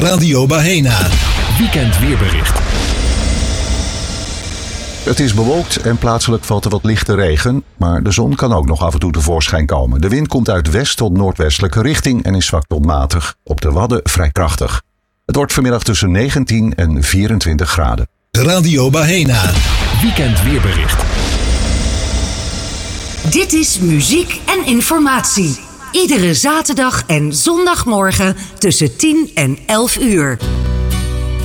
Radio Bahena. Weekend weerbericht. Het is bewolkt en plaatselijk valt er wat lichte regen, maar de zon kan ook nog af en toe tevoorschijn komen. De wind komt uit west tot noordwestelijke richting en is zwak tot matig. Op de Wadden vrij krachtig. Het wordt vanmiddag tussen 19 en 24 graden. Radio Bahena. Weekend weerbericht. Dit is muziek en informatie. Iedere zaterdag en zondagmorgen tussen 10 en 11 uur.